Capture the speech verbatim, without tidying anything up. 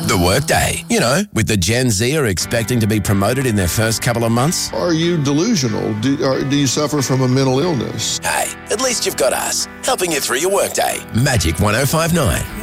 The Workday. You know, with the Gen Z are expecting to be promoted in their first couple of months. Are you delusional? Do, or do you suffer from a mental illness? Hey, at least you've got us, helping you through your workday. Magic one oh five nine.